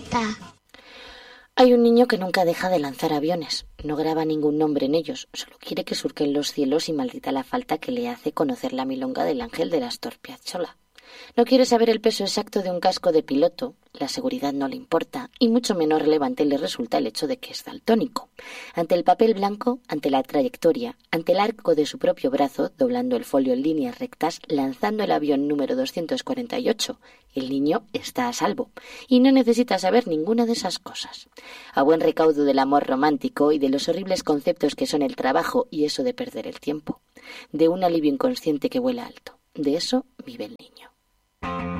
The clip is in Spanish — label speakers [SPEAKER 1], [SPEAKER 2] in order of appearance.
[SPEAKER 1] planeta.
[SPEAKER 2] Hay un niño que nunca deja de lanzar aviones. No graba ningún nombre en ellos. Solo quiere que surquen los cielos y maldita la falta que le hace conocer la milonga del ángel del Astor Piazzolla. No quiere saber el peso exacto de un casco de piloto, la seguridad no le importa, y mucho menos relevante le resulta el hecho de que es daltónico. Ante el papel blanco, ante la trayectoria, ante el arco de su propio brazo, doblando el folio en líneas rectas, lanzando el avión número 248, el niño está a salvo, y no necesita saber ninguna de esas cosas. A buen recaudo del amor romántico y de los horribles conceptos que son el trabajo y eso de perder el tiempo, de un alivio inconsciente que vuela alto. De eso vive el niño.